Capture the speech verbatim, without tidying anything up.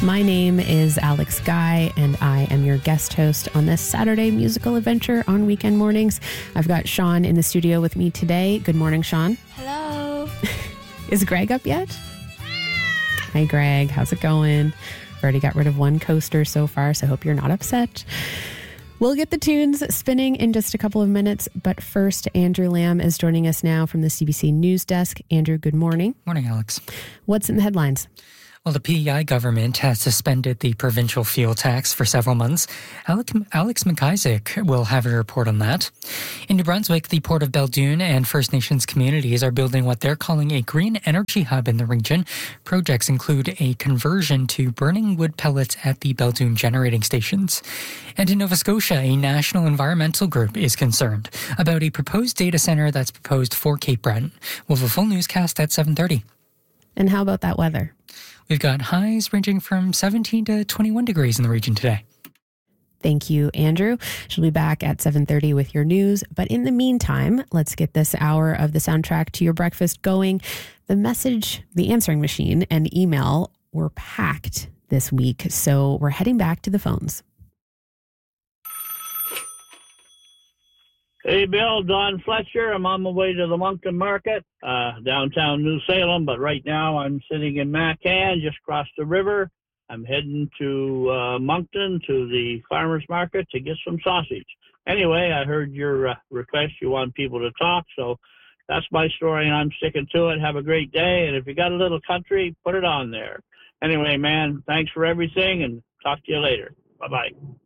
My name is Alex Guy, and I am your guest host on this Saturday musical adventure on weekend mornings. I've got Sean in the studio with me today. Good morning, Sean. Hello. Is Greg up yet? Hi, Greg. How's it going? I've already got rid of one coaster so far, so I hope you're not upset. We'll get the tunes spinning in just a couple of minutes, but first, Andrew Lamb is joining us now from the C B C News Desk. Andrew, good morning. Morning, Alex. What's in the headlines? Well, the P E I government has suspended the provincial fuel tax for several months. Alex, Alex McIsaac will have a report on that. In New Brunswick, the Port of Beldoon and First Nations communities are building what they're calling a green energy hub in the region. Projects include a conversion to burning wood pellets at the Beldoon generating stations. And in Nova Scotia, a national environmental group is concerned about a proposed data centre that's proposed for Cape Breton. We'll have a full newscast at seven thirty. And how about that weather? We've got highs ranging from seventeen to twenty-one degrees in the region today. Thank you, Andrew. She'll be back at seven thirty with your news. But in the meantime, let's get this hour of the soundtrack to your breakfast going. The message, the answering machine, and email were packed this week, so we're heading back to the phones. Hey, Bill, Don Fletcher. I'm on my way to the Moncton Market, uh, downtown New Salem, but right now I'm sitting in Macan, just across the river. I'm heading to uh, Moncton to the farmer's market to get some sausage. Anyway, I heard your uh, request. You want people to talk, so that's my story, and I'm sticking to it. Have a great day, and if you got a little country, put it on there. Anyway, man, thanks for everything, and talk to you later. Bye-bye.